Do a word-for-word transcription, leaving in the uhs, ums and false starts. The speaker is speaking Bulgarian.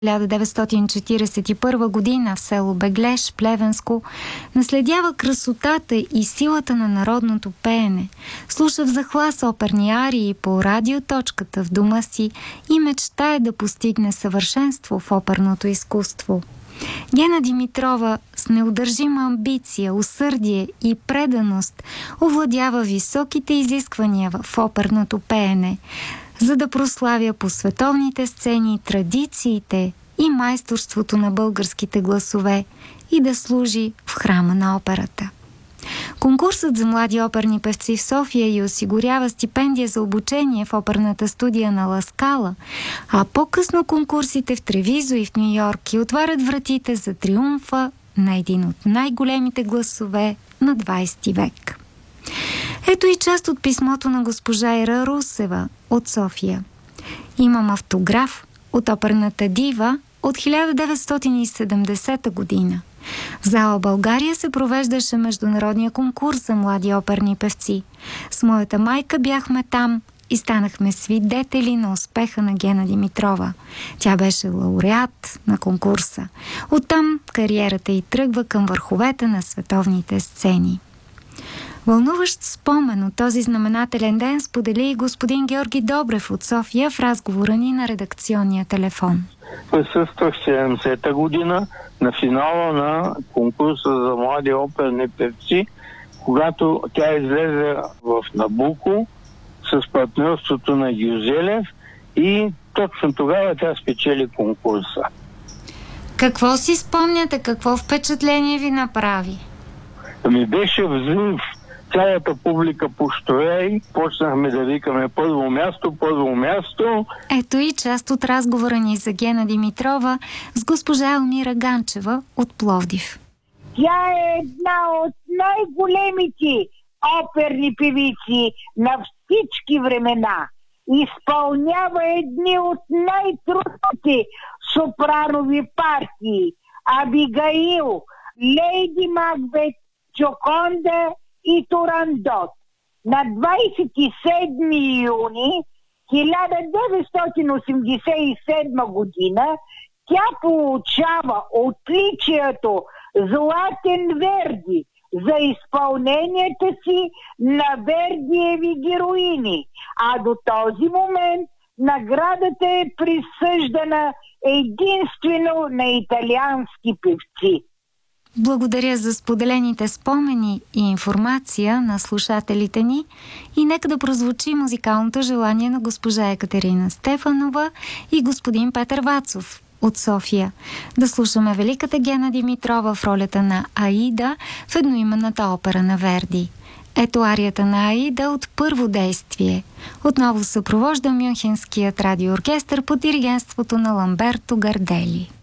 хиляда деветстотин четиридесет и първа година в село Беглеш, Плевенско, наследява красотата и силата на народното пеене. Слуша в захлас оперни арии по радиоточката в дома си и мечтае да постигне съвършенство в оперното изкуство. Гена Димитрова с неудържима амбиция, усърдие и преданост овладява високите изисквания в оперното пеене, за да прославя по световните сцени традициите и майсторството на българските гласове и да служи в храма на операта. Конкурсът за млади оперни певци в София ѝ осигурява стипендия за обучение в оперната студия на Ла Скала, а по-късно конкурсите в Тревизо и в Ню Йорк ѝ отварят вратите за триумфа на един от най-големите гласове на двадесети век. Ето и част от писмото на госпожа Ира Русева от София. Имам автограф от оперната дива от хиляда деветстотин и седемдесета година. В зала България се провеждаше международния конкурс за млади оперни певци. С моята майка бяхме там и станахме свидетели на успеха на Гена Димитрова. Тя беше лауреат на конкурса. Оттам кариерата ѝ тръгва към върховете на световните сцени. Вълнуващ спомен от този знаменателен ден сподели и господин Георги Добрев от София в разговора ни на редакционния телефон. Присъствах седемдесета година на финала на конкурса за млади оперни певци, когато тя излезе в Набуко с партньорството на Гюзелев и точно тогава тя спечели конкурса. Какво си спомняте? Какво впечатление ви направи? Ми беше взрив. Цялата публика поштове и почнахме да викаме първо място, първо място. Ето и част от разговора ни за Гена Димитрова с госпожа Елмира Ганчева от Пловдив. Тя е една от най-големите оперни певици на всички времена. Изпълнява едни от най-трудните сопранови партии. Абигаил, Лейди Макбет, Джоконда и Турандот. На двадесет и седми юни хиляда деветстотин осемдесет и седма година тя получава отличието Златен Верди за изпълненията си на Вердиеви героини, а до този момент наградата е присъждана единствено на италиански певци. Благодаря за споделените спомени и информация на слушателите ни и нека да прозвучи музикалното желание на госпожа Екатерина Стефанова и господин Петър Вацов от София. Да слушаме великата Гена Димитрова в ролята на Аида в едноименната опера на Верди. Ето арията на Аида от първо действие. Отново съпровожда Мюнхенският радиооркестър под диригентството на Ламберто Гардели.